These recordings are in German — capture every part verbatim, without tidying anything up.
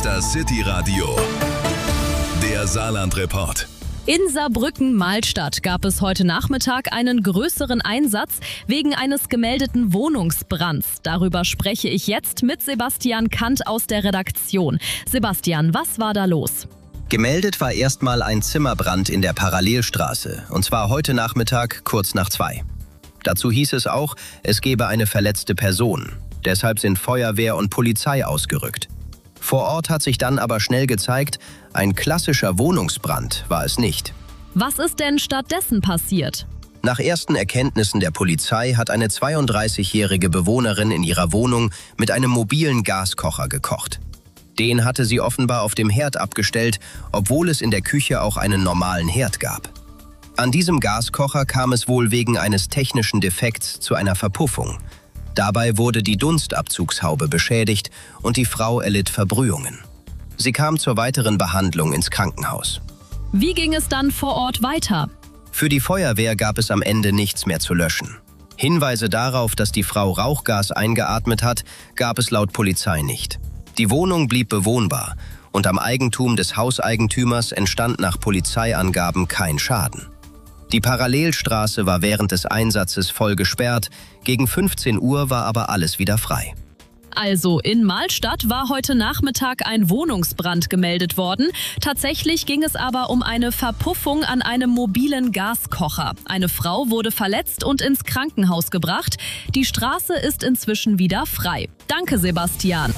ist das City-Radio, der Saarland-Report. In Saarbrücken-Malstadt gab es heute Nachmittag einen größeren Einsatz wegen eines gemeldeten Wohnungsbrands. Darüber spreche ich jetzt mit Sebastian Kant aus der Redaktion. Sebastian, was war da los? Gemeldet war erstmal ein Zimmerbrand in der Parallelstraße, und zwar heute Nachmittag kurz nach zwei. Dazu hieß es auch, es gebe eine verletzte Person. Deshalb sind Feuerwehr und Polizei ausgerückt. Vor Ort hat sich dann aber schnell gezeigt, ein klassischer Wohnungsbrand war es nicht. Was ist denn stattdessen passiert? Nach ersten Erkenntnissen der Polizei hat eine zweiunddreißigjährige Bewohnerin in ihrer Wohnung mit einem mobilen Gaskocher gekocht. Den hatte sie offenbar auf dem Herd abgestellt, obwohl es in der Küche auch einen normalen Herd gab. An diesem Gaskocher kam es wohl wegen eines technischen Defekts zu einer Verpuffung. Dabei wurde die Dunstabzugshaube beschädigt und die Frau erlitt Verbrühungen. Sie kam zur weiteren Behandlung ins Krankenhaus. Wie ging es dann vor Ort weiter? Für die Feuerwehr gab es am Ende nichts mehr zu löschen. Hinweise darauf, dass die Frau Rauchgas eingeatmet hat, gab es laut Polizei nicht. Die Wohnung blieb bewohnbar und am Eigentum des Hauseigentümers entstand nach Polizeiangaben kein Schaden. Die Parallelstraße war während des Einsatzes voll gesperrt, gegen fünfzehn Uhr war aber alles wieder frei. Also, in Malstadt war heute Nachmittag ein Wohnungsbrand gemeldet worden. Tatsächlich ging es aber um eine Verpuffung an einem mobilen Gaskocher. Eine Frau wurde verletzt und ins Krankenhaus gebracht. Die Straße ist inzwischen wieder frei. Danke, Sebastian.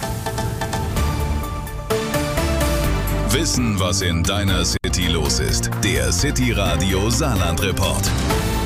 Wissen, was in deiner City los ist. Der City-Radio Saarland-Report.